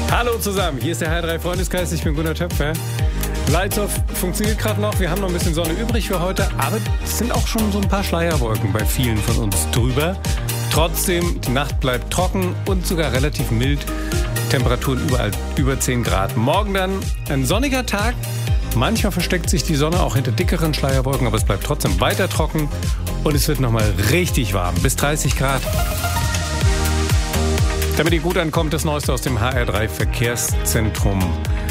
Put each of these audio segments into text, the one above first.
Hallo zusammen, hier ist der HR3 Freundeskreis, ich bin Gunnar Töpfer. Leitzow funktioniert gerade noch, wir haben noch ein bisschen Sonne übrig für heute, aber es sind auch schon so ein paar Schleierwolken bei vielen von uns drüber. Trotzdem, die Nacht bleibt trocken und sogar relativ mild. Temperaturen überall über 10 Grad. Morgen dann ein sonniger Tag. Manchmal versteckt sich die Sonne auch hinter dickeren Schleierwolken, aber es bleibt trotzdem weiter trocken und es wird nochmal richtig warm, bis 30 Grad. Damit ihr gut ankommt, das Neueste aus dem HR3 Verkehrszentrum.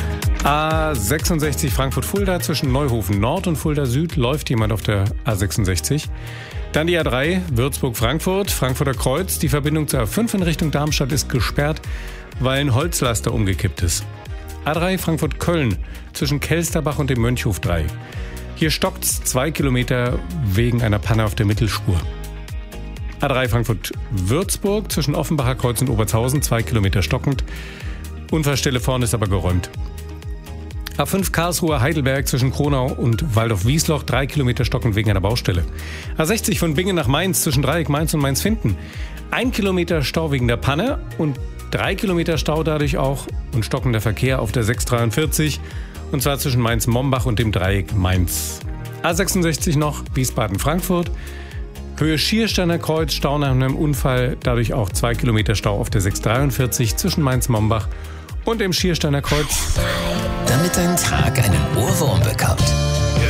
A66 Frankfurt-Fulda zwischen Neuhofen Nord und Fulda Süd läuft jemand auf der A66. Dann die A3 Würzburg-Frankfurt, Frankfurter Kreuz. Die Verbindung zur A5 in Richtung Darmstadt ist gesperrt, weil ein Holzlaster umgekippt ist. A3 Frankfurt-Köln zwischen Kelsterbach und dem Mönchhof 3. Hier stockt's 2 Kilometer wegen einer Panne auf der Mittelspur. A3 Frankfurt-Würzburg zwischen Offenbacher Kreuz und Obertshausen, 2 Kilometer stockend. Unfallstelle vorne ist aber geräumt. A5 Karlsruhe-Heidelberg zwischen Kronau und Waldorf-Wiesloch, 3 Kilometer stockend wegen einer Baustelle. A60 von Bingen nach Mainz zwischen Dreieck Mainz und Mainz-Finden. 1 Kilometer Stau wegen der Panne und 3 Kilometer Stau dadurch auch und stockender Verkehr auf der 643. Und zwar zwischen Mainz-Mombach und dem Dreieck Mainz. A66 noch Wiesbaden-Frankfurt. Höhe Schiersteiner Kreuz, Stau nach einem Unfall, dadurch auch 2 Kilometer Stau auf der 643 zwischen Mainz-Mombach und dem Schiersteiner Kreuz. Damit dein Tag einen Ohrwurm bekommt.